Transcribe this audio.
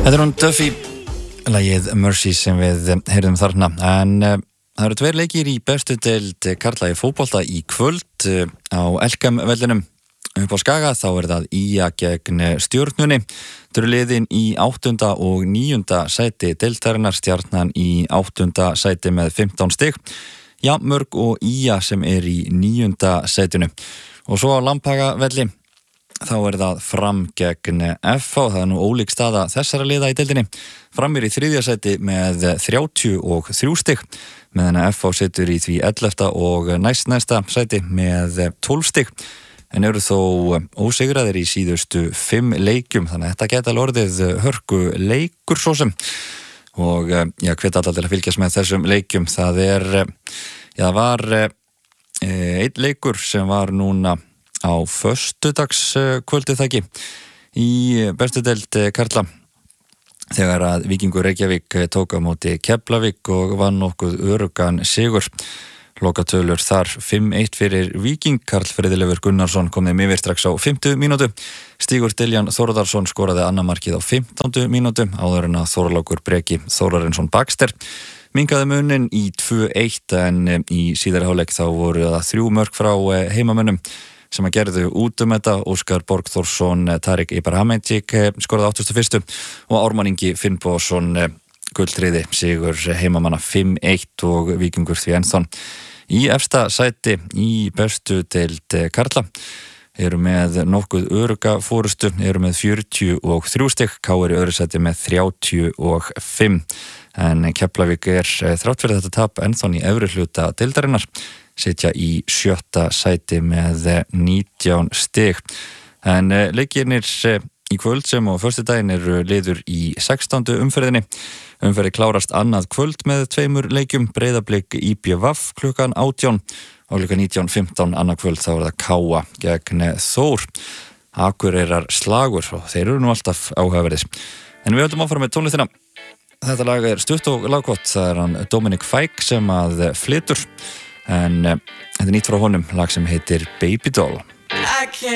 Þetta hún Duffy, lagið Mercy sem við heyrðum þarna, en það eru tveir leikir í bestu deild karla í fótbolta í kvöld á Elkem-vellinum upp á Skaga. Þá það IA gegn Stjörnunni. Þau eru liðin í 8. og 9. sæti deildarinnar, Stjarnan í 8. sæti með 15 stig, Jafnmörk og IA sem í 9. sætinu. Og svo á Lambhagavelli þá það Fram gegn FH. Það nú ólík staða þessara liða í deildinni. Fram í 3. sæti með 33 stig, meðan FH situr í því 11. og næsta sæti með 12 stig, en eru þó ósigraðir í síðustu 5 leikjum, þannig að þetta geta orðið hörku leikur svo sem. Og hvet alla til að fylgjast með þessum leikjum. Það var einn leikur sem var núna á föstudagskvöldið þakki í bestu deild karla, þegar að Víkingur Reykjavík tók á móti Keflavík og vann nokkuð öruggan sigur. Lokatölur þar 5-1 fyrir Víking. Karl Friðleifur Gunnarsson kom þeim yfir strax á 50 mínútu. Stígur Diljan Þórðarsson skoraði annað markið á 15 mínútu, áður en að Þorlákur Breki Þórarinsson Baxter minkaði munin í 2-1, en í síðari hálfleik þá voru það 3 mörk frá heimamönnum sem að gerðu út þetta. Óskar Borgþórsson, Tarik Ibrahimovic skoraði 81. og Ármann Ingi Finnbogason gulltryggði sigur heimamanna 5-1 og Víkingur því ennþá í efsta sæti í bestu deild karla. Eru með nokkuð öruga fórustu, eru með 43 stig, KR í öðru sæti með 35, en Keflavík þrátt fyrir þetta tap ennþá í efri hluta deildarinnar, sitja í 7. sæti með 19 stig. En leikirnir í kvöld sem á föstudaginn eru liður í 16. umferðinni. Umferði klárast annað kvöld með 2 leikjum, Breiðablik IBVF klukkan 18 og klukkan 19:15 annað kvöld þá það Káa gegn Þór. Akureyrar slagur og þeir eru nú alltaf áhugaverðis. En við höldum áfram með tónlistina. Þetta lag stutt og lagkott, það hann Dominic Fike sem að flytur, en þetta nýtt frá honum, lag sem heitir Baby Doll.